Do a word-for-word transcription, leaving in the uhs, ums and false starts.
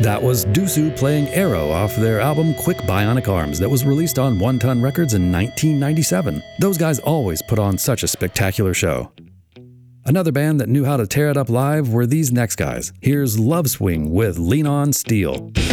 That was Dusu playing Arrow off their album Quick Bionic Arms that was released on One Ton Records in nineteen ninety-seven. Those guys always put on such a spectacular show. Another band that knew how to tear it up live were these next guys. Here's Love Swing with Lean On Steel.